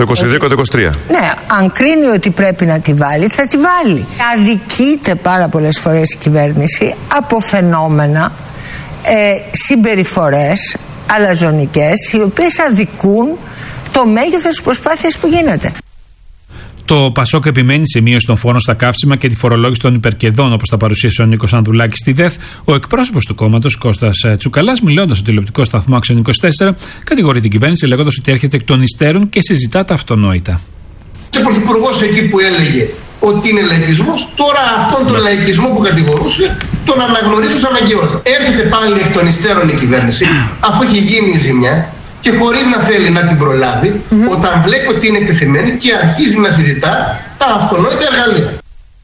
Στο 22 και το 23. Ναι, αν κρίνει ότι πρέπει να τη βάλει, θα τη βάλει. Αδικείται πάρα πολλές φορές η κυβέρνηση από φαινόμενα, συμπεριφορές αλαζονικές, οι οποίες αδικούν το μέγεθος της προσπάθειας που γίνεται. Το Πασόκ επιμένει σε μείωση των φόρων στα καύσιμα και τη φορολόγηση των υπερκερδών, όπως τα παρουσίασε ο Νίκος Ανδρουλάκης στη ΔΕΘ. Ο εκπρόσωπος του κόμματος, Κώστας Τσουκαλάς, μιλώντας στο τηλεοπτικό σταθμό Άξιον 24, κατηγορεί την κυβέρνηση λέγοντας ότι έρχεται εκ των υστέρων και συζητά τα αυτονόητα. Ο Πρωθυπουργός εκεί που έλεγε ότι είναι λαϊκισμός, τώρα αυτόν τον λαϊκισμό που κατηγορούσε τον αναγνωρίζει ως αναγκαιότητα. Έρχεται πάλι εκ των υστέρων η κυβέρνηση, αφού έχει γίνει η ζημιά, και χωρίς να θέλει να την προλάβει, όταν βλέπει ότι είναι εκτεθειμένη και αρχίζει να συζητά τα αυτονόητα εργαλεία.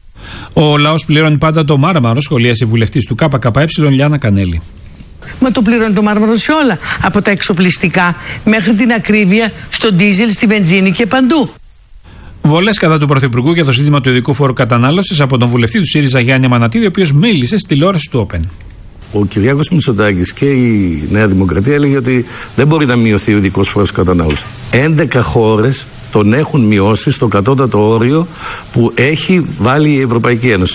Ο λαός πληρώνει πάντα το μάρμαρο, σχολίασε η βουλευτής του ΚΚΕ Λιάννα Κανέλη. Μα το πληρώνει το μάρμαρο σε όλα. Από τα εξοπλιστικά μέχρι την ακρίβεια στο ντίζελ, στη βενζίνη και παντού. Βολές κατά του Πρωθυπουργού για το ζήτημα του ειδικού φόρου κατανάλωσης από τον βουλευτή του ΣΥΡΙΖΑ Γιάννη Αμανατίδη, ο οποίος μίλησε στη τηλεόραση του Open. Ο Κυριάκος Μητσοτάκης και η Νέα Δημοκρατία έλεγε ότι δεν μπορεί να μειωθεί ο ειδικός φόρος κατανάλωσης. 11 χώρες τον έχουν μειώσει στο κατώτατο όριο που έχει βάλει η Ευρωπαϊκή Ένωση.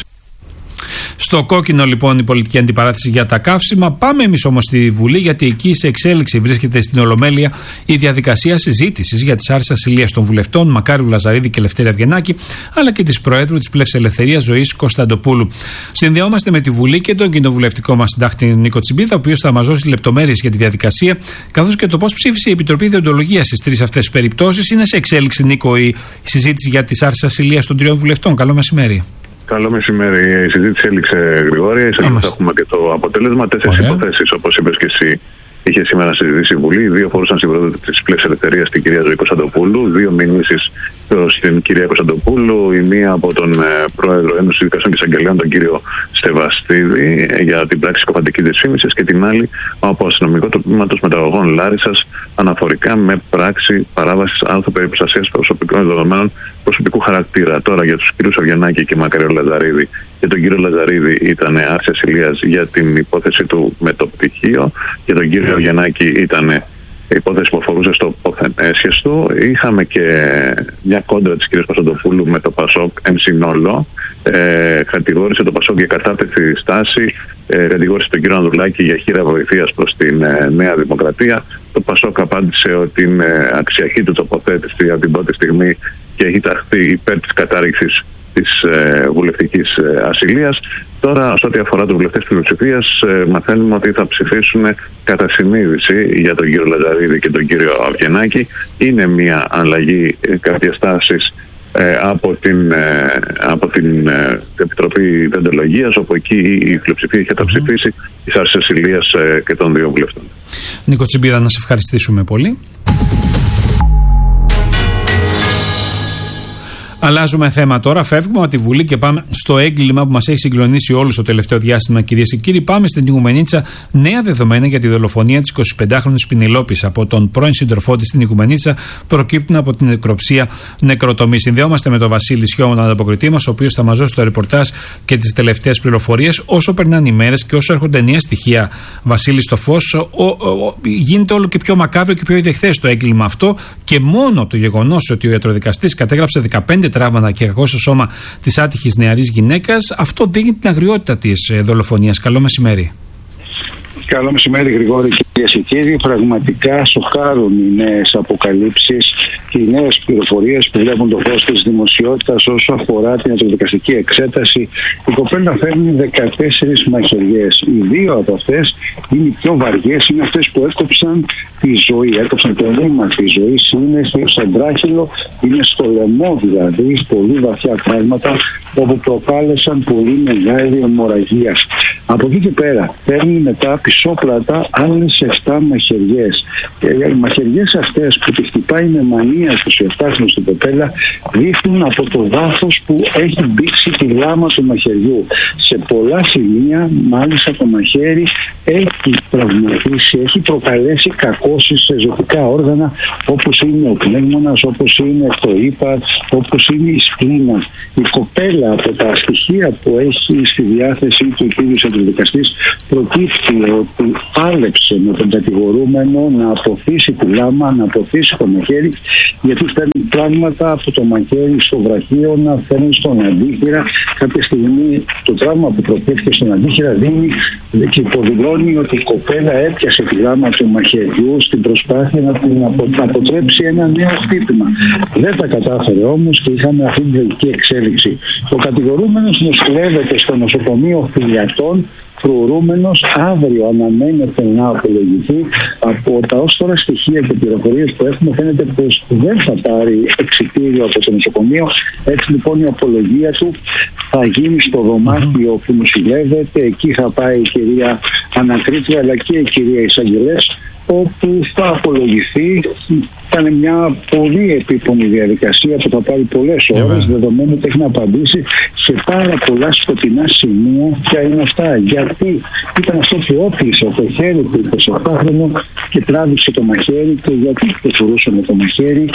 Στο κόκκινο λοιπόν η πολιτική αντιπαράθεση για τα καύσιμα. Πάμε εμείς όμως στη Βουλή, γιατί εκεί σε εξέλιξη βρίσκεται στην Ολομέλεια η διαδικασία συζήτησης για τις άρσεις ασυλίας των βουλευτών Μακάριου Λαζαρίδη και Λευτέρη Αυγενάκη, αλλά και της Προέδρου της Πλεύσης Ελευθερίας Ζωής Κωνσταντοπούλου. Συνδεόμαστε με τη Βουλή και τον κοινοβουλευτικό μας συντάκτη Νίκο Τσιμπίδα, ο οποίος θα μας δώσει λεπτομέρειες για τη διαδικασία, καθώς και το πώς ψήφισε η Επιτροπή Δεοντολογίας στις τρεις αυτές περιπτώσεις. Είναι σε εξέλιξη, Νίκο, η συζήτηση για τις άρσεις ασυλίας των τριών βουλευτών. Καλό μεσημέρι. Καλό μεσημέρι. Η συζήτηση έληξε γρηγόρια. Ίσως θα έχουμε και το αποτέλεσμα. 4 υποθέσεις, όπως είπες και εσύ, είχε σήμερα συζητήσει η Βουλή. 2 αφορούσαν στην Πρόεδρο της Πλεύσης Ελευθερίας, την κυρία Ζωή Κωνσταντοπούλου. 2 μηνύσεις προς την κυρία Κωνσταντοπούλου. Η μία από τον Πρόεδρο Ένωσης Δικαστών και Εισαγγελέων, τον κύριο Στεβαστίδη, για την πράξη κοφαντικής δυσφήμισης. Και την άλλη από αστυνομικό τμήματος μεταγωγών Λάρισσας, αναφορικά με πράξη παράβασης άρθρου περί προστασίας προσωπικών δεδομένων προσωπικού χαρακτήρα. Τώρα για τους κύριους Αυγενάκη και Μακαριό Λαζαρίδη. Για τον κύριο Λαζαρίδη ήταν άρση ασυλίας για την υπόθεση του με το πτυχίο. Για τον κύριο Αυγενάκη ήταν υπόθεση που αφορούσε στο πόθεν έσχεστο. Είχαμε και μια κόντρα της κυρίας Κωνσταντοπούλου με το Πασόκ εν συνόλο. Κατηγόρησε το Πασόκ για κατάπτυξη στάση. Κατηγόρησε τον κύριο Ανδρουλάκη για χείρα βοηθείας προς την Νέα Δημοκρατία. Το Πασόκ απάντησε ότι είναι αξιαχή του τοποθέτηση από την πρώτη στιγμή και έχει ταχθεί υπέρ της κατάρριξης της βουλευτικής ασυλίας. Τώρα, σε ό,τι αφορά τους βουλευτές πλειοψηφίας, μαθαίνουμε ότι θα ψηφίσουν κατά συνείδηση για τον κύριο Λαζαρίδη και τον κύριο Αυγενάκη. Είναι μια αλλαγή κάποιας τάσης από την Επιτροπή Δεοντολογίας, όπου εκεί η πλειοψηφία είχε καταψηφίσει τις άρσεις ασυλίας και των 2 βουλευτών. Νίκο Τσιμπίδα, να σε ευχαριστήσουμε πολύ. Αλλάζουμε θέμα τώρα, φεύγουμε από τη Βουλή και πάμε στο έγκλημα που μας έχει συγκλονίσει όλους το τελευταίο διάστημα, κυρίες και κύριοι. Πάμε στην Οικουμενίτσα. Νέα δεδομένα για τη δολοφονία της 25χρονης Πινελόπης από τον πρώην σύντροφό της στην Οικουμενίτσα προκύπτουν από την νεκροψία νεκροτομή. Συνδεόμαστε με τον Βασίλη Σιώμα, τον ανταποκριτή μας, ο οποίος θα μας δώσει το ρεπορτάζ και τις τελευταίες πληροφορίες. Όσο περνάνε οι μέρες και όσο έρχονται νέα στοιχεία, Βασίλη, στο φως, γίνεται όλο και πιο μακάβριο και πιο ιδεχθές το έγκλημα αυτό. Και μόνο το γεγονός ότι ο ιατροδικαστής κατέγραψε 15 τραύματα και κακό στο σώμα της άτυχης νεαρής γυναίκας, αυτό δείχνει την αγριότητα της δολοφονίας. Καλό μεσημέρι. Καλό μεσημέρι, Γρηγόρη, κυρίες και κύριοι. Πραγματικά σοκάρουν οι νέες αποκαλύψεις και οι νέες πληροφορίες που βλέπουν το φως της δημοσιότητας όσο αφορά την ιατροδικαστική εξέταση. Η κοπέλα φέρνει 14 μαχαιριές. Οι 2 από αυτές είναι οι πιο βαριές, είναι αυτές που έκοψαν τη ζωή, έκοψαν το νήμα της ζωής. Είναι στον τράχυλο, είναι στο λαιμό δηλαδή, πολύ βαθιά τραύματα, όπου προκάλεσαν πολύ μεγάλη αιμορραγία. Από εκεί και πέρα παίρνει μετά πισόπλατα άλλες 7 μαχαιριές. Και οι μαχαιριές αυτές που τη χτυπάει με μανία στους 7χρονους στην κοπέλα δείχνουν από το βάθος που έχει μπήξει τη λάμα του μαχαιριού. Σε πολλά σημεία μάλιστα το μαχαίρι έχει τραυματίσει, έχει προκαλέσει κακώσεις σε ζωτικά όργανα όπως είναι ο πνεύμονας, όπως είναι το ύπαρ, όπως είναι η σπλήνα. Η κοπέλα από τα στοιχεία που έχει στη διάθεση του κύριου του δικαστής, προκύπτει ότι πάλεψε με τον κατηγορούμενο να αποθήσει τη λάμα, να αποθήσει το μαχαίρι, γιατί φέρνει πράγματα από το μαχαίρι στο βραχείο να φέρνει στον αντίχειρα. Κάποια στιγμή το τραύμα που προκύπτει στον αντίχειρα δίνει και υποδηλώνει ότι η κοπέλα έπιασε τη λάμα του μαχαιριού στην προσπάθεια να την αποτρέψει ένα νέο χτύπημα. Δεν τα κατάφερε όμως και είχαμε αυτή την τραγική εξέλιξη. Ο κατηγορούμενος νοσηλεύεται στο νοσοκομείο Φιλιατών, προωρούμενος, αύριο αναμένεται να απολογηθεί. Από τα ως τώρα στοιχεία και πληροφορίες που έχουμε φαίνεται πως δεν θα πάρει εξιτήριο από το νοσοκομείο. Έτσι λοιπόν η απολογία του θα γίνει στο δωμάτιο που νοσηλεύεται. Εκεί θα πάει η κυρία Ανακρίτρια αλλά και η κυρία Εισαγγελές, όπου θα απολογηθεί. Ήταν μια πολύ επίπονη διαδικασία που θα πάρει πολλές ώρες, δεδομένου ότι έχει να απαντήσει σε πάρα πολλά σκοτεινά σημεία. Ποια είναι αυτά, γιατί ήταν αυτό που όπλησε το χέρι του 28χρονου και τράβηξε το μαχαίρι και γιατί προχωρούσε με το μαχαίρι.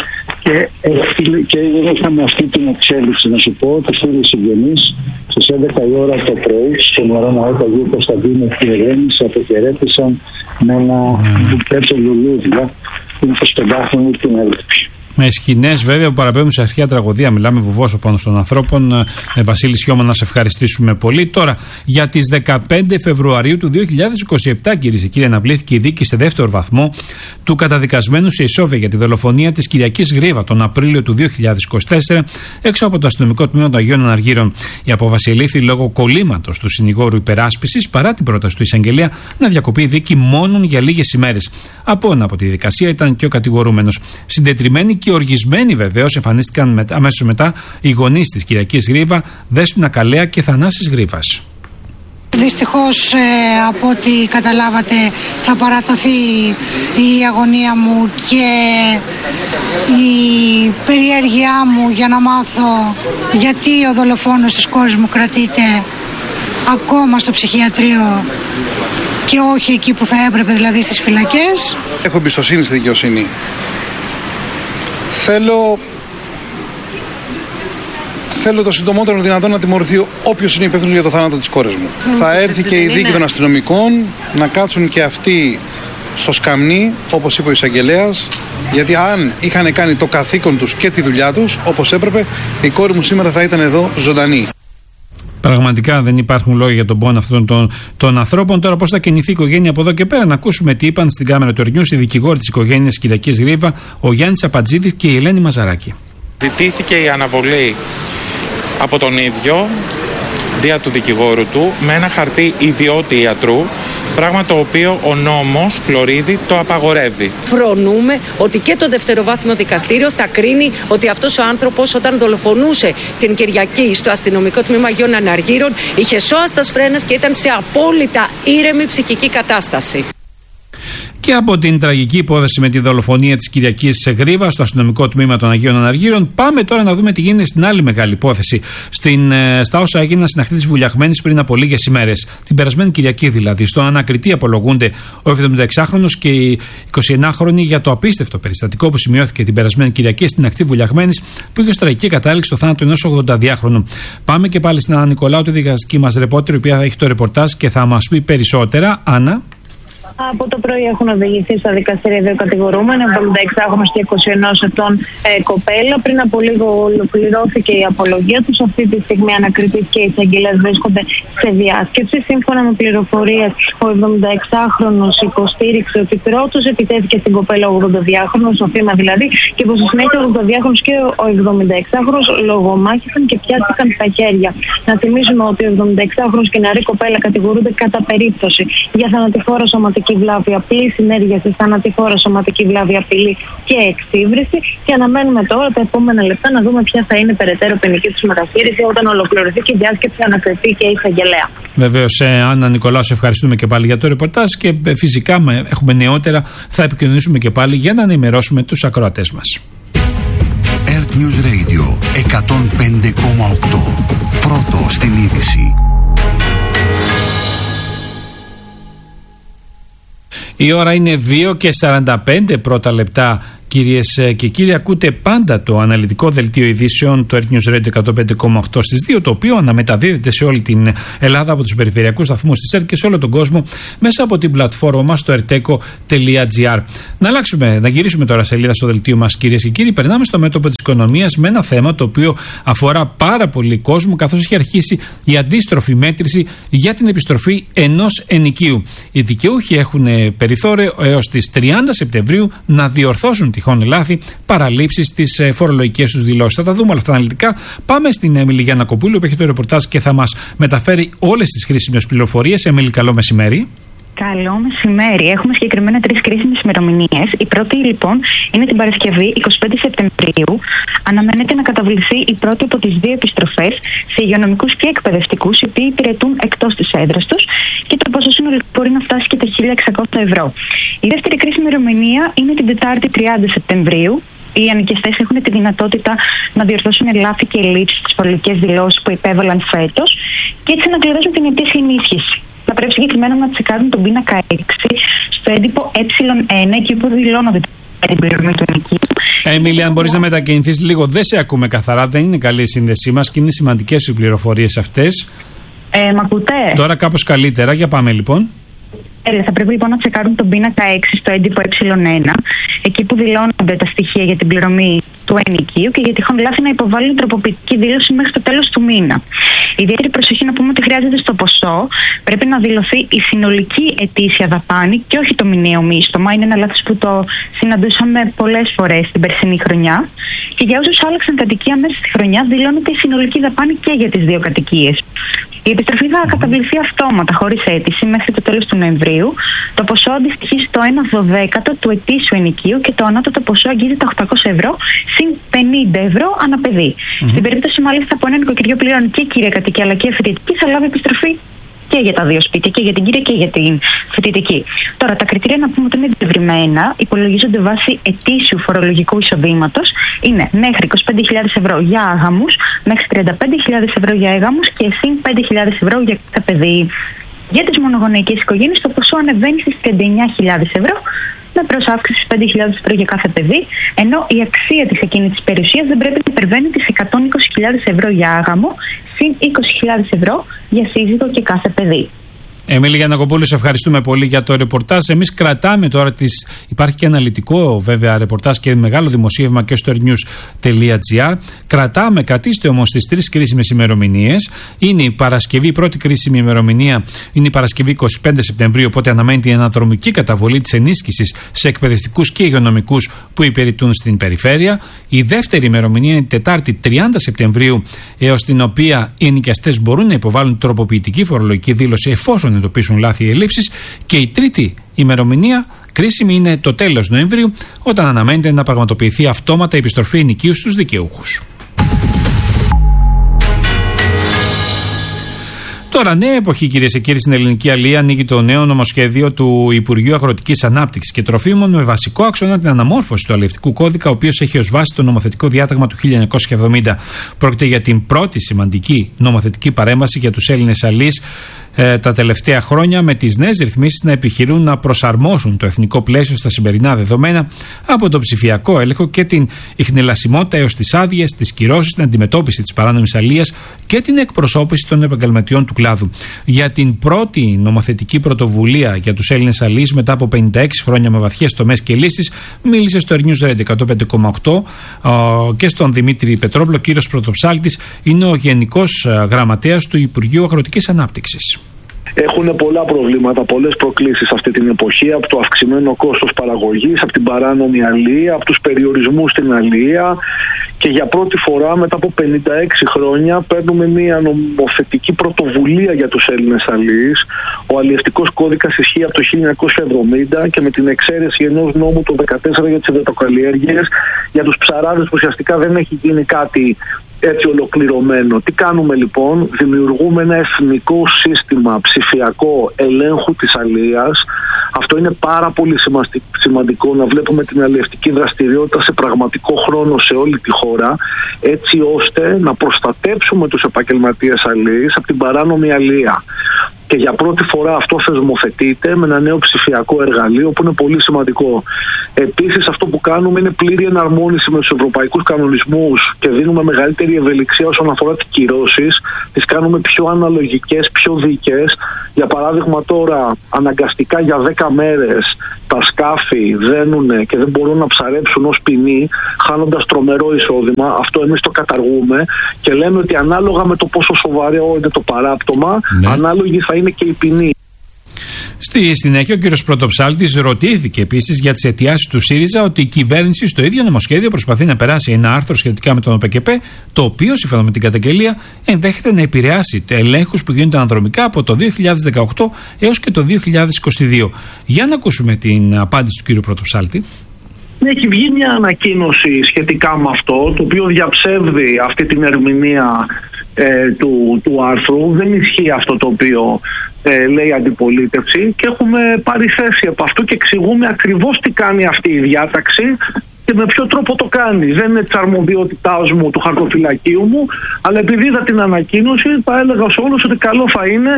Και είχαμε αυτή την εξέλιξη. Να σου πω ότι οι συγγενείς στις 11 η ώρα το πρωί στον Μωρόνα Αγίου Κωνσταντίνου και Ελένης αποχαιρέτησαν με ένα μπουκέτο λουλούδια την 25χρονη την έλπη. Με σκηνές βέβαια που παραπέμπουν σε αρχαία τραγωδία. Μιλάμε βουβός ο πόνος των ανθρώπων. Βασίλη Σιώμα, να σε ευχαριστήσουμε πολύ. Τώρα, για τις 15 Φεβρουαρίου του 2027, κυρίες και κύριοι, αναβλήθηκε η δίκη σε δεύτερο βαθμό του καταδικασμένου σε ισόβια για τη δολοφονία της Κυριακής Γρίβα τον Απρίλιο του 2024 έξω από το αστυνομικό τμήμα των Αγίων Αναργύρων. Η απόφαση ελήφθη λόγω κολλήματος του συνηγόρου υπεράσπισης παρά την πρόταση του εισαγγελέα να διακοπεί η δίκη μόνον για λίγες ημέρες. Απόνα από τη δικασία ήταν και ο κατηγορούμενος. Συντετριμένοι και οργισμένοι βεβαίως εμφανίστηκαν αμέσως μετά οι γονείς της Κυριακής Γρίβα, Δέσποινα Καλέα και Θανάσης Γρίβας. Δυστυχώς από ό,τι καταλάβατε θα παραταθεί η αγωνία μου και η περιέργειά μου για να μάθω γιατί ο δολοφόνος της κόρης μου κρατείται ακόμα στο ψυχιατρίο και όχι εκεί που θα έπρεπε, δηλαδή στις φυλακές. Έχω εμπιστοσύνη στη δικαιοσύνη. Θέλω το συντομότερο δυνατόν να τιμωρηθεί όποιος είναι υπεύθυνος για το θάνατο της κόρης μου. Θα έρθει και η δίκη των αστυνομικών να κάτσουν και αυτοί στο σκαμνί, όπως είπε ο εισαγγελέας, γιατί αν είχαν κάνει το καθήκον τους και τη δουλειά τους όπως έπρεπε, η κόρη μου σήμερα θα ήταν εδώ ζωντανή. Πραγματικά δεν υπάρχουν λόγια για τον πόνο αυτών των ανθρώπων. Τώρα, πώς θα κινηθεί η οικογένεια από εδώ και πέρα, να ακούσουμε τι είπαν στην κάμερα του Ερνιούς οι δικηγόροι της οικογένειας Κυριακής Γρίβα, ο Γιάννης Απατζίδης και η Ελένη Μαζαράκη. Ζητήθηκε η αναβολή από τον ίδιο, δια του δικηγόρου του, με ένα χαρτί ιδιώτη ιατρού, πράγμα το οποίο ο νόμος, Φλωρίδη, το απαγορεύει. Φρονούμε ότι και το δευτεροβάθμιο δικαστήριο θα κρίνει ότι αυτός ο άνθρωπος όταν δολοφονούσε την Κυριακή στο αστυνομικό τμήμα Αγίων Αναργύρων είχε σώα στα σφρένας και ήταν σε απόλυτα ήρεμη ψυχική κατάσταση. Και από την τραγική υπόθεση με τη δολοφονία της Κυριακής Γρίβα στο αστυνομικό τμήμα των Αγίων Αναργύρων, πάμε τώρα να δούμε τι γίνεται στην άλλη μεγάλη υπόθεση. Στα όσα έγιναν στην ακτή της Βουλιαγμένης πριν από λίγες ημέρες. Την περασμένη Κυριακή δηλαδή. Στον ανακριτή απολογούνται ο 76χρονος και η 29χρονη για το απίστευτο περιστατικό που σημειώθηκε την περασμένη Κυριακή στην ακτή Βουλιαγμένης, που είχε ως τραγική κατάληξη στο θάνατο ενός 82χρονου. Πάμε και πάλι στην Άννα Νικολάου, τη δικαστική μας ρεπόρτερ, η οποία έχει το ρεπορτάζ και θα μας πει περισσότερα. Άννα. Από το πρωί έχουν οδηγηθεί στα δικαστήρια δύο κατηγορούμενοι, 76χρονος και 21 ετών κοπέλα. Πριν από λίγο ολοκληρώθηκε η απολογία τους. Αυτή τη στιγμή ανακριτής και οι εισαγγελέας βρίσκονται σε διάσκεψη. Σύμφωνα με πληροφορίες, ο 76χρονος υποστήριξε ότι πρώτος επιτέθηκε στην κοπέλα, ο 82χρονος, ο θύμα δηλαδή, και πως στη συνέχεια ο 82χρονος και ο 76χρονος λογομάχησαν και πιάστηκαν στα χέρια. Να θυμίσουμε ότι ο 76χρονος και η νεαρή κοπέλα κατηγορούνται κατά περίπτωση για θανατηφόρα σωματική βλάβη, απλή συνέργεια σε θανατηφόρα σωματική βλάβη, απειλή και εξύβριση. Και αναμένουμε τώρα τα επόμενα λεπτά να δούμε ποια θα είναι περαιτέρω ποινική του μεταχείριση όταν ολοκληρωθεί και η διάσκεψη ανακριθεί και η εισαγγελέα. Βεβαίως, Άννα Νικολάου, σε ευχαριστούμε και πάλι για το ρεπορτάζ και φυσικά έχουμε νεότερα, θα επικοινωνήσουμε και πάλι για να ενημερώσουμε τους ακροατές μας. Earth News Radio 105,8. Πρώτο στην είδηση. Η ώρα είναι 2:45 πρώτα λεπτά Κυρίες και κύριοι, ακούτε πάντα το αναλυτικό δελτίο ειδήσεων του Earth News Radio 105,8 στις 2, το οποίο αναμεταδίδεται σε όλη την Ελλάδα από τους περιφερειακούς σταθμούς της ΕΡΤ και σε όλο τον κόσμο μέσα από την πλατφόρμα μας στο erteco.gr. Να γυρίσουμε τώρα σελίδα στο δελτίο μας, κυρίες και κύριοι. Περνάμε στο μέτωπο της οικονομίας με ένα θέμα το οποίο αφορά πάρα πολύ κόσμο, καθώς έχει αρχίσει η αντίστροφη μέτρηση για την επιστροφή ενός ενοικίου. Οι δικαιούχοι έχουν περιθώριο έως τις 30 Σεπτεμβρίου να διορθώσουν τυχόν λάθη, παραλήψεις στις φορολογικές τους δηλώσεις. Θα τα δούμε όλα αυτά αναλυτικά. Πάμε στην Έμιλη Γιαννακοπούλου που έχει το ρεπορτάζ και θα μας μεταφέρει όλες τις χρήσιμες πληροφορίες. Έμιλη, καλό μεσημέρι. Καλό μεσημέρι. Έχουμε συγκεκριμένα 3 κρίσιμες ημερομηνίες. Η πρώτη λοιπόν είναι την Παρασκευή 25 Σεπτεμβρίου. Αναμένεται να καταβληθεί η πρώτη από τις 2 επιστροφές σε υγειονομικούς και εκπαιδευτικούς οι οποίοι υπηρετούν εκτός της έδρας τους και το ποσό συνολικά μπορεί να φτάσει και τα 1.600 ευρώ. Η δεύτερη κρίσιμη ημερομηνία είναι την Τετάρτη 30 Σεπτεμβρίου. Οι ενοικιαστές έχουν τη δυνατότητα να διορθώσουν λάθη και ελλείψεις στις φορολογικές δηλώσεις που υπέβαλαν φέτος και έτσι να κληρώσουν την ετήσια ενίσχυση. Θα πρέπει συγκεκριμένα να τσεκάρουν τον πίνακα 6 στο έντυπο Ε1, εκεί που δηλώνονται την πληρωμή του ενοικίου. Έμιλη, αν μπορείς να μετακινηθείς λίγο, δεν σε ακούμε καθαρά, δεν είναι καλή η σύνδεσή μας και είναι σημαντικές οι πληροφορίες αυτές. Μ' ακούτε? Τώρα κάπως καλύτερα, για πάμε λοιπόν. Θα πρέπει λοιπόν να τσεκάρουν τον πίνακα 6 στο έντυπο Ε1, εκεί που δηλώνονται τα στοιχεία για την πληρωμή του ενοικίου και για τυχόν λάθη να υποβάλουν τροποποιητική δήλωση μέχρι το τέλος του μήνα. Ιδιαίτερη προσοχή να πούμε ότι χρειάζεται στο ποσό, πρέπει να δηλωθεί η συνολική ετήσια δαπάνη και όχι το μηνιαίο μίστομα. Είναι ένα λάθος που το συναντούσαμε πολλές φορές την περσινή χρονιά. Και για όσους άλλαξαν κατοικία μέσα στη χρονιά, δηλώνεται η συνολική δαπάνη και για τις 2 κατοικίες. Η επιστροφή θα καταβληθεί αυτόματα, χωρίς αίτηση, μέχρι το τέλος του Νοεμβρίου. Το ποσό αντιστοιχεί στο 1/12 του ετήσιου ενοικίου και το ανώτατο ποσό αγγίζει τα 800 ευρώ συν 50 ευρώ ανά παιδί. Στην περίπτωση μάλιστα που ένα νοικοκυριό πληρώνει και κύρια κατοικία αλλά και φοιτητική, θα λάβει επιστροφή και για τα 2 σπίτια, και για την κύρια και για την φοιτητική. Τώρα, τα κριτήρια να πούμε ότι είναι διευρυμένα, υπολογίζονται βάσει ετήσιου φορολογικού εισοδήματος. Είναι μέχρι 25.000 ευρώ για άγαμους, μέχρι 35.000 ευρώ για έγαμους και συν 5.000 ευρώ για κάθε παιδί. Για τις μονογονεϊκές οικογένειες το ποσό ανεβαίνει στις 39.000 ευρώ με προσάυξηση 5.000 ευρώ για κάθε παιδί, ενώ η αξία της ακίνητης περιουσίας δεν πρέπει να υπερβαίνει τις 120.000 ευρώ για άγαμο, συν 20.000 ευρώ για σύζυγο και κάθε παιδί. Έμιλη Γιαννακοπούλου, σε ευχαριστούμε πολύ για το ρεπορτάζ. Εμείς κρατάμε τώρα υπάρχει και αναλυτικό βέβαια ρεπορτάζ και μεγάλο δημοσίευμα και στο earthnews.gr. Κρατήστε όμως τις 3 κρίσιμες ημερομηνίες. Είναι η Παρασκευή, η πρώτη κρίσιμη ημερομηνία είναι η Παρασκευή 25 Σεπτεμβρίου, οπότε αναμένεται η αναδρομική καταβολή της ενίσχυσης σε εκπαιδευτικούς και υγειονομικούς που υπηρετούν στην περιφέρεια. Η δεύτερη ημερομηνία είναι η Τετάρτη 30 Σεπτεμβρίου, έως την οποία οι ενοικιαστές μπορούν να υποβάλουν τροποποιητική φορολογική δήλωση εφόσον εντοπίσουν λάθη ή ελλείψεις. Και η τρίτη ημερομηνία κρίσιμη είναι το τέλος Νοεμβρίου, όταν αναμένεται να πραγματοποιηθεί αυτόματα η επιστροφή ενοικίου στους δικαιούχους. Τώρα, νέα εποχή, κυρίες και κύριοι, στην ελληνική αλία ανοίγει το νέο νομοσχέδιο του Υπουργείου Αγροτικής Ανάπτυξης και Τροφίμων με βασικό άξονα την αναμόρφωση του αλλιευτικού κώδικα, ο οποίος έχει ως βάση το νομοθετικό διάταγμα του 1970. Πρόκειται για την πρώτη σημαντική νομοθετική παρέμβαση για τους Έλληνες αλιείς τα τελευταία χρόνια, με τις νέες ρυθμίσεις να επιχειρούν να προσαρμόσουν το εθνικό πλαίσιο στα σημερινά δεδομένα, από το ψηφιακό έλεγχο και την ιχνηλασιμότητα έως τις άδειες, τις κυρώσεις, την αντιμετώπιση της παράνομης αλίας και την εκπροσώπηση των επαγγελματιών του κλάδου. Για την πρώτη νομοθετική πρωτοβουλία για τους Έλληνες αλιείς μετά από 56 χρόνια με βαθιές τομές και λύσεις, μίλησε στο News Radio 105,8 και στον Δημήτρη Πετρόπουλο. Ο κύριος Πρωτοψάλτης είναι ο Γενικός Γραμματέας του Υπουργείου Αγροτικής Ανάπτυξης. Έχουν πολλά προβλήματα, πολλές προκλήσεις αυτή την εποχή, από το αυξημένο κόστος παραγωγής, από την παράνομη αλία, από τους περιορισμούς στην αλία, και για πρώτη φορά μετά από 56 χρόνια παίρνουμε μια νομοθετική πρωτοβουλία για τους Έλληνες αλιείς. Ο αλλιευτικός κώδικας ισχύει από το 1970 και με την εξαίρεση ενός νόμου το 2014 για τις υδατοκαλλιέργειες, για τους ψαράδες που ουσιαστικά δεν έχει γίνει κάτι έτσι ολοκληρωμένο. Τι κάνουμε λοιπόν? Δημιουργούμε ένα εθνικό σύστημα ψηφιακό ελέγχου της αλίας. Αυτό είναι πάρα πολύ σημαντικό, να βλέπουμε την αλλιευτική δραστηριότητα σε πραγματικό χρόνο σε όλη τη χώρα, έτσι ώστε να προστατέψουμε τους επαγγελματίες αλιείς από την παράνομη αλία. Και για πρώτη φορά αυτό θεσμοθετείται με ένα νέο ψηφιακό εργαλείο που είναι πολύ σημαντικό. Επίσης, αυτό που κάνουμε είναι πλήρη εναρμόνιση με τους ευρωπαϊκούς κανονισμούς και δίνουμε μεγαλύτερη ευελιξία όσον αφορά τις κυρώσεις. Τις κάνουμε πιο αναλογικές, πιο δίκαιες. Για παράδειγμα, τώρα αναγκαστικά για 10 μέρες τα σκάφη δένουνε και δεν μπορούν να ψαρέψουν ως ποινή, χάνοντας τρομερό εισόδημα. Αυτό εμείς το καταργούμε και λέμε ότι ανάλογα με το πόσο σοβαρό είναι το παράπτωμα, ανάλογη θα είναι και η ποινή. Στη συνέχεια, ο κ. Πρωτοψάλτης ρωτήθηκε επίσης για τις αιτιάσεις του ΣΥΡΙΖΑ ότι η κυβέρνηση στο ίδιο νομοσχέδιο προσπαθεί να περάσει ένα άρθρο σχετικά με τον ΟΠΕΚΕΠΕ, το οποίο, σύμφωνα με την καταγγελία, ενδέχεται να επηρεάσει ελέγχους που γίνονται αναδρομικά από το 2018 έως και το 2022. Για να ακούσουμε την απάντηση του κ. Πρωτοψάλτη. Έχει βγει μια ανακοίνωση σχετικά με αυτό, το οποίο διαψεύδει αυτή την ερμηνεία του άρθρου. Δεν ισχύει αυτό το οποίο λέει η αντιπολίτευση και έχουμε πάρει θέση από αυτό και εξηγούμε ακριβώς τι κάνει αυτή η διάταξη και με ποιο τρόπο το κάνει. Δεν είναι της αρμοδιότητάς μου, του χαρτοφυλακίου μου, αλλά επειδή είδα την ανακοίνωση, θα έλεγα σε όλους ότι καλό θα είναι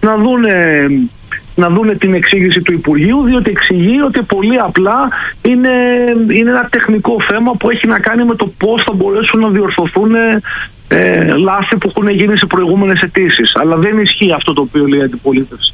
να δούνε την εξήγηση του Υπουργείου, διότι εξηγεί ότι πολύ απλά είναι ένα τεχνικό θέμα που έχει να κάνει με το πώς θα μπορέσουν να διορθωθούν λάθη που έχουν γίνει σε προηγούμενες αιτήσεις. Αλλά δεν ισχύει αυτό το οποίο λέει η αντιπολίτευση.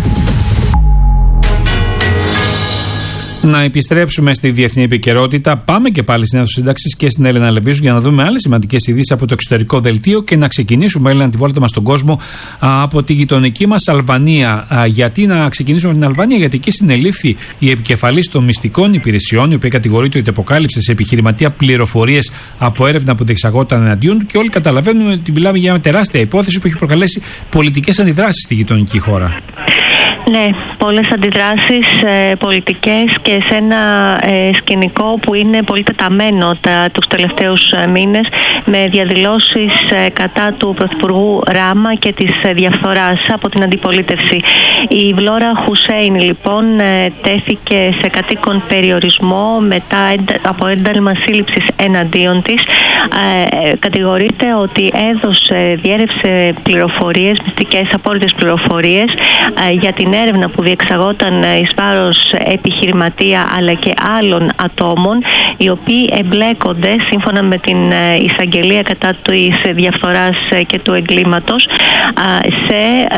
Να επιστρέψουμε στη διεθνή επικαιρότητα. Πάμε και πάλι στην αίθουσα σύνταξης και στην Έλενα Λεμπίζου για να δούμε άλλες σημαντικές ειδήσεις από το εξωτερικό δελτίο και να ξεκινήσουμε, Έλενα, τη βόλτα μας στον κόσμο από τη γειτονική μας Αλβανία. Γιατί να ξεκινήσουμε από την Αλβανία? Γιατί εκεί συνελήφθη η επικεφαλής των μυστικών υπηρεσιών, η οποία κατηγορείται ότι αποκάλυψε σε επιχειρηματία πληροφορίες από έρευνα που διεξαγόταν εναντίον του και όλοι καταλαβαίνουμε ότι μιλάμε για μια τεράστια υπόθεση που έχει προκαλέσει πολιτικές αντιδράσεις στη γειτονική χώρα. Ναι, πολλές αντιδράσεις πολιτικές και σε ένα σκηνικό που είναι πολύ τεταμένο τους τελευταίους μήνες με διαδηλώσεις κατά του Πρωθυπουργού Ράμα και της διαφθοράς από την αντιπολίτευση. Η Βλόρα Χουσέιν λοιπόν τέθηκε σε κατοίκον περιορισμό μετά από ένταλμα σύλληψης εναντίον της. Κατηγορείται ότι διέρευσε πληροφορίες, μυστικές απόρριτες πληροφορίες για την έρευνα που διεξαγόταν εις βάρος επιχειρηματία αλλά και άλλων ατόμων οι οποίοι εμπλέκονται σύμφωνα με την εισαγγελία κατά της διαφθοράς και του εγκλήματος σε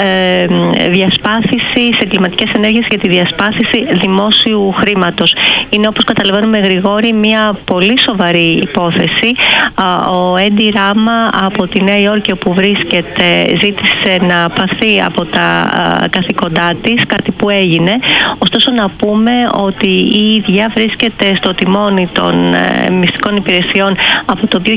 διασπάθηση, σε εγκληματικές ενέργειες για τη διασπάθηση δημόσιου χρήματος. Είναι, όπως καταλαβαίνουμε, Γρηγόρη, μια πολύ σοβαρή υπόθεση. Ο Έντι Ράμα από τη Νέα Υόρκη όπου βρίσκεται ζήτησε να παθεί από τα καθήκοντά της, κάτι που έγινε. Ωστόσο να πούμε ότι η ίδια βρίσκεται στο τιμόνι των μυστικών υπηρεσιών από το 2023,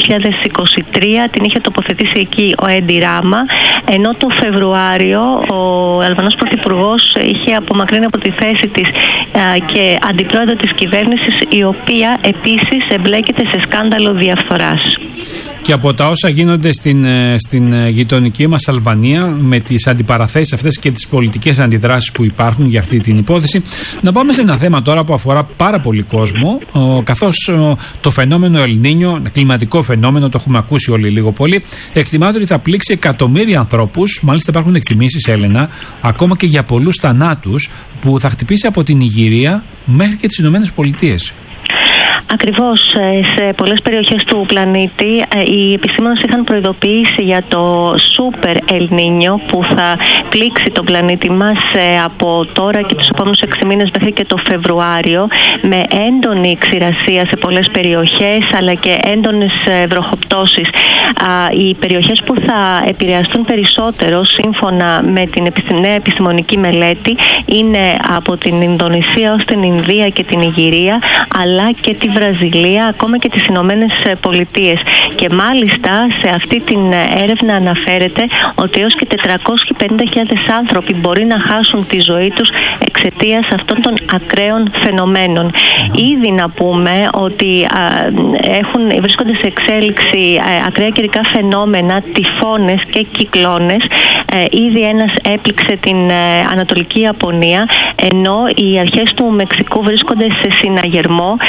την είχε τοποθετήσει εκεί ο Έντι Ράμα, ενώ το Φεβρουάριο ο Αλβανός Πρωθυπουργός είχε απομακρύνει από τη θέση της και αντιπρόεδρο της κυβέρνησης, η οποία επίσης εμπλέκεται σε σκάνδαλο διαφθοράς. Και από τα όσα γίνονται στην γειτονική μας Αλβανία, με τις αντιπαραθέσεις αυτές και τις πολιτικές αντιδράσεις που υπάρχουν για αυτή την υπόθεση, να πάμε σε ένα θέμα τώρα που αφορά πάρα πολύ κόσμο, καθώς το φαινόμενο El Niño, κλιματικό φαινόμενο, το έχουμε ακούσει όλοι λίγο πολύ, εκτιμάται ότι θα πλήξει εκατομμύρια ανθρώπους. Μάλιστα υπάρχουν εκτιμήσεις, Έλενα, ακόμα και για πολλούς θανάτους, που θα χτυπήσει από την Νιγηρία μέχρι και τις Ηνωμένες Πολιτείες. Ακριβώς, σε πολλές περιοχές του πλανήτη οι επιστήμονες είχαν προειδοποιήσει για το Super El Niño που θα πλήξει τον πλανήτη μας από τώρα και τους επόμενους 6 μήνες μέχρι και το Φεβρουάριο, με έντονη ξηρασία σε πολλές περιοχές αλλά και έντονες βροχοπτώσεις. Οι περιοχές που θα επηρεαστούν περισσότερο σύμφωνα με την νέα επιστημονική μελέτη είναι από την Ινδονησία ως την Ινδία και την Νιγηρία, αλλά και τη Βραζιλία, ακόμα και τις Ηνωμένες Πολιτείες. Και μάλιστα σε αυτή την έρευνα αναφέρεται ότι έως και 450.000 άνθρωποι μπορεί να χάσουν τη ζωή τους εξαιτίας αυτών των ακραίων φαινομένων. Ήδη να πούμε ότι βρίσκονται σε εξέλιξη ακραία καιρικά φαινόμενα, τυφώνες και κυκλώνες. Ήδη ένας έπληξε την Ανατολική Ιαπωνία, ενώ οι αρχές του Μεξικού βρίσκονται σε συναγερμό. Να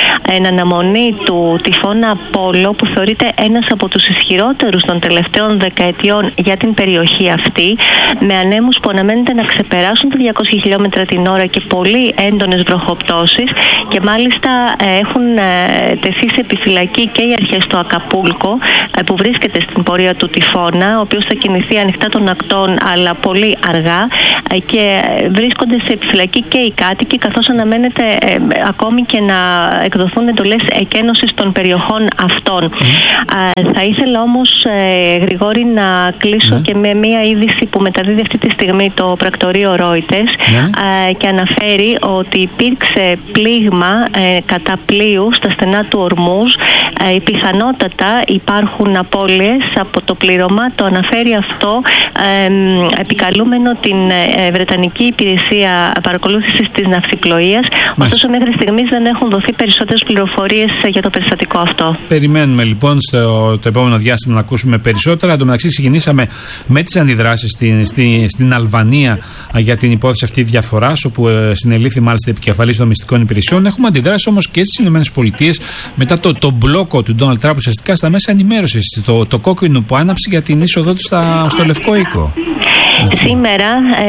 αναμονή του τυφώνα Απόλλω, που θεωρείται ένας από τους ισχυρότερους των τελευταίων δεκαετιών για την περιοχή αυτή, με ανέμους που αναμένεται να ξεπεράσουν τα 200 χιλιόμετρα την ώρα και πολύ έντονες βροχοπτώσεις, και μάλιστα έχουν τεθεί σε επιφυλακή και οι αρχές του Ακαπούλκο, που βρίσκεται στην πορεία του τυφώνα, ο οποίος θα κινηθεί ανοιχτά των ακτών αλλά πολύ αργά, και βρίσκονται σε επιφυλακή και οι κάτοικοι, καθώς αναμένεται ακόμη και να εκδοθούν εντολές εκένωσης των περιοχών αυτών. Θα ήθελα όμως, Γρηγόρη, να κλείσω και με μία είδηση που μεταδίδει αυτή τη στιγμή το πρακτορείο Reuters, και αναφέρει ότι υπήρξε πλήγμα κατά πλοίου στα στενά του Ορμούζ. Πιθανότατα υπάρχουν απώλειες από το πλήρωμα. Το αναφέρει αυτό επικαλούμενο την Βρετανική Υπηρεσία Παρακολούθησης της Ναυσιπλοείας. Ωστόσο, μέχρι στιγμής δεν έχουν δοθεί περισσότερες πληροφορίες για το περιστατικό αυτό. Περιμένουμε λοιπόν το επόμενο διάστημα να ακούσουμε περισσότερα. Εν τω μεταξύ, ξεκινήσαμε με τις αντιδράσεις στην Αλβανία για την υπόθεση αυτή διαφοράς, όπου συνελήφθη μάλιστα επικεφαλής των μυστικών υπηρεσιών. Έχουμε αντιδράσει όμως και στις ΗΠΑ μετά το μπλόκο του Ντόναλντ Τραμπ ουσιαστικά στα μέσα ενημέρωσης, το κόκκινο που άναψε για την είσοδό του στο Λευκό Οίκο. Σήμερα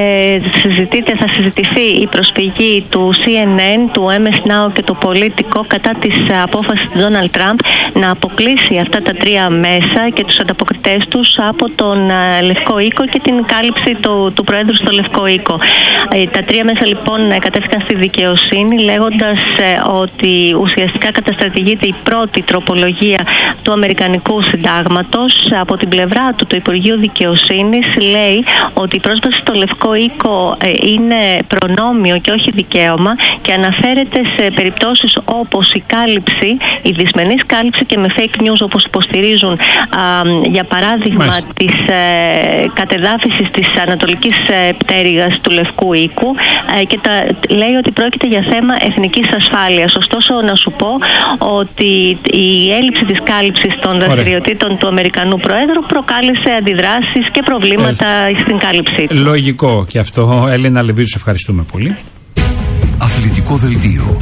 θα συζητηθεί η προσφυγή του CNN, του MS Now και του Πολίτικο κατά της απόφασης του Ντόναλντ Τραμπ να αποκλείσει αυτά τα τρία μέσα και τους ανταποκριτές τους από τον Λευκό Οίκο και την κάλυψη του Προέδρου στο Λευκό Οίκο. Τα τρία μέσα λοιπόν κατέφυγαν στη δικαιοσύνη, λέγοντας ότι ουσιαστικά καταστρατηγείται η πρώτη τροπολογία του Αμερικανικού Συντάγματος. Από την πλευρά του, το Υπουργείο Δικαιοσύνης λέει ότι η πρόσβαση στο Λευκό Οίκο είναι προνόμιο και όχι δικαίωμα, και αναφέρεται σε περιπτώσεις όπως η κάλυψη, η δυσμενής κάλυψη και με fake news, όπως υποστηρίζουν για παράδειγμα της κατεδάφισης της ανατολικής πτέρυγας του Λευκού Οίκου, και λέει ότι πρόκειται για θέμα εθνικής ασφάλειας. Ωστόσο, να σου πω ότι η έλλειψη της κάλυψης των δραστηριοτήτων του Αμερικανού Προέδρου προκάλεσε αντιδράσεις και προβλήματα στην κάλυψή του. Λογικό και αυτό. Έλενα Λεβίζου, σε ευχαριστούμε πολύ. Αθλητικό δελτίο.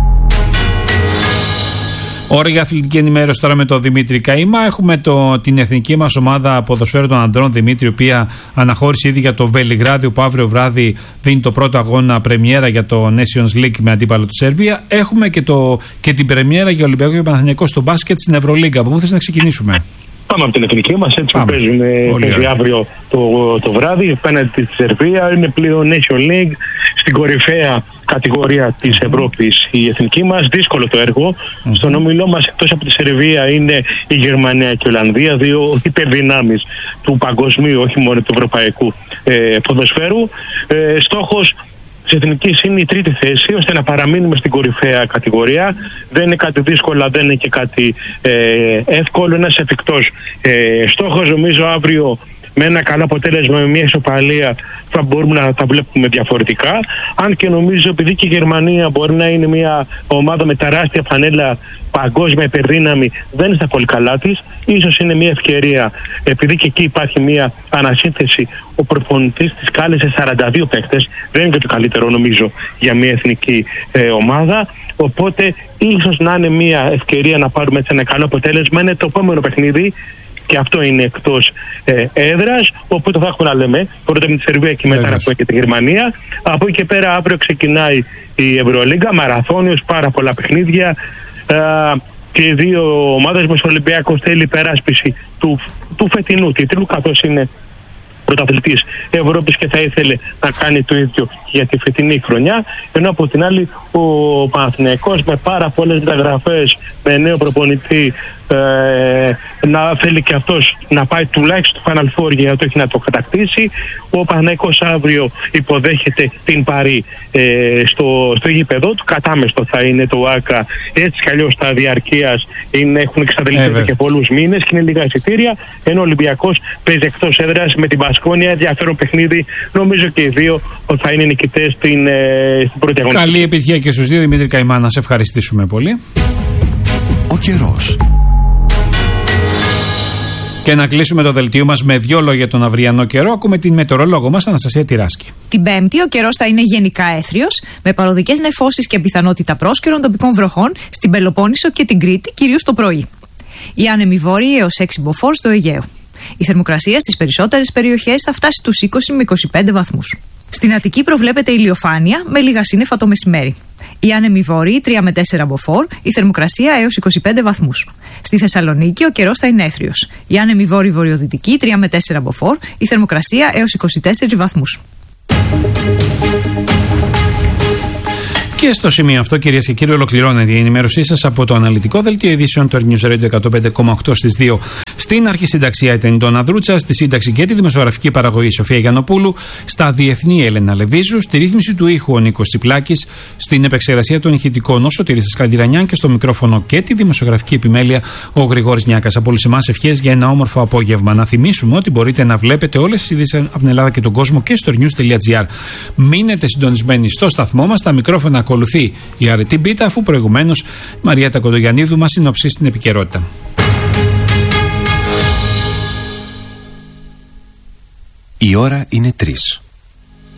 Ώρα για αθλητική ενημέρωση τώρα με τον Δημήτρη Καΐμα. Έχουμε την εθνική μας ομάδα ποδοσφαίρου των ανδρών, Δημήτρη, η οποία αναχώρησε ήδη για το Βελιγράδι, που αύριο βράδυ δίνει το πρώτο αγώνα πρεμιέρα για το Nations League με αντίπαλο τη Σερβία. Έχουμε και την πρεμιέρα για Ολυμπιακό και Παναθηναϊκό στο μπάσκετ στην Ευρωλίγκα. Από πού θες να ξεκινήσουμε? Πάμε από την εθνική μας, έτσι που παίζει αύριο το βράδυ απέναντι στη Σερβία. Είναι πλέον Nation League, στην κορυφαία κατηγορία της Ευρώπης η εθνική μας. Δύσκολο το έργο. Στον όμιλό μας, εκτός από τη Σερβία, είναι η Γερμανία και η Ολλανδία, δύο υπερδυνάμεις του παγκοσμίου, όχι μόνο του ευρωπαϊκού ποδοσφαίρου. Στόχος της εθνικής είναι η τρίτη θέση, ώστε να παραμείνουμε στην κορυφαία κατηγορία. Δεν είναι κάτι δύσκολο, δεν είναι και κάτι εύκολο, ένας εφικτός στόχος. Νομίζω αύριο με ένα καλό αποτέλεσμα, με μια ισοπαλία, θα μπορούμε να τα βλέπουμε διαφορετικά. Αν και νομίζω, επειδή και η Γερμανία μπορεί να είναι μια ομάδα με τεράστια φανέλα, παγκόσμια υπερδύναμη, δεν είναι στα πολύ καλά της. Ίσως είναι μια ευκαιρία, επειδή και εκεί υπάρχει μια ανασύνθεση. Ο προπονητής της κάλεσε 42 παίκτες, δεν είναι και το καλύτερο νομίζω για μια εθνική ομάδα. Οπότε ίσως να είναι μια ευκαιρία να πάρουμε έτσι ένα καλό αποτέλεσμα. Είναι το επόμενο παιχνίδι, και αυτό είναι εκτός έδρας, οπότε θα έχουμε να λέμε πρώτα με τη Σερβία και μετά να πούμε και τη Γερμανία. Από εκεί και πέρα αύριο ξεκινάει η Ευρωλίγκα, μαραθώνιος, πάρα πολλά παιχνίδια, και οι δύο ομάδες μας, ο Ολυμπιακός θέλει υπεράσπιση του φετινού τίτλου, καθώς είναι πρωταθλητής Ευρώπης και θα ήθελε να κάνει το ίδιο για τη φετινή χρονιά, ενώ από την άλλη ο Παναθηναϊκός με πάρα πολλές μεταγραφές, με νέο προπονητή, να θέλει και αυτός να πάει τουλάχιστον στο Final Four για να το έχει να το κατακτήσει. Ο Παναθηναϊκός αύριο υποδέχεται την Παρί στο γήπεδο του, κατάμεστο θα είναι το ΆΚΑ, έτσι κι αλλιώς τα διαρκείας έχουν εξαντληθεί και πολλούς μήνες και είναι λίγα εισιτήρια, ενώ ο Ολυμπιακός παίζει εκτός έδρας με την Μπασκόνια, ενδιαφέρον παιχνίδι. Νομίζω και οι δύο θα είναι νικητές στην πρώτη αγωνιστική. Καλή επιτυχία και στους δύο, Δημήτρη Καΐμα, να σε ευχαριστήσουμε πολύ. Ο καιρός. Και να κλείσουμε το δελτίο μας με 2 λόγια τον αυριανό καιρό. Ακούμε την μετεωρολόγο μας, Αναστασία Τυράσκη. Την Πέμπτη ο καιρός θα είναι γενικά έθριος, με παροδικές νεφώσεις και πιθανότητα πρόσκαιρων τοπικών βροχών στην Πελοπόννησο και την Κρήτη, κυρίως το πρωί. Οι άνεμοι βόρειοι έως 6 μποφόρ στο Αιγαίο. Η θερμοκρασία στις περισσότερες περιοχές θα φτάσει στους 20 με 25 βαθμούς. Στην Αττική προβλέπεται ηλιοφάνεια με λίγα σύννεφα το μεσημέρι. Οι άνεμοι βόρειοι 3 με 4 μποφόρ, η θερμοκρασία έως 25 βαθμούς. Στη Θεσσαλονίκη ο καιρός θα είναι έθριος. Οι άνεμοι βόρειοι-βορειοδυτικοί 3 με 4 μποφόρ, η θερμοκρασία έως 24 βαθμούς. Και στο σημείο αυτό, κυρίες και κύριοι, ολοκληρώνεται η ενημέρωσή σας από το αναλυτικό δελτίο ειδήσεων του News Radio 105,8 στις 2. Στην αρχισυνταξία ήταν η Ντόνα Δρούτσα, στη σύνταξη και τη δημοσιογραφική παραγωγή Σοφία Γιαννοπούλου, στα διεθνή Έλενα Λεβίζου, στη ρύθμιση του ήχου ο Νίκος Τσιπλάκης, στην επεξεργασία των ηχητικών ο Σωτήρης Καλντιρανιάν και στο μικρόφωνο και τη δημοσιογραφική επιμέλεια ο Γρηγόρης Νιάκας. Από όλους εμάς ευχές για ένα όμορφο απόγευμα. Να θυμίσουμε ότι μπορείτε να βλέπετε όλες τις ειδήσεις από την Ελλάδα και τον κόσμο και στο news.gr. Μείνετε συντονισμένοι στο σταθμό μας, τα μικρόφωνα ακολουθεί η αρετή μπίτα, αφού προηγουμένως η Μαριέτα Κοντογιαννίδου μας συνοψίσει την επικαιρότητα. Η ώρα είναι 3.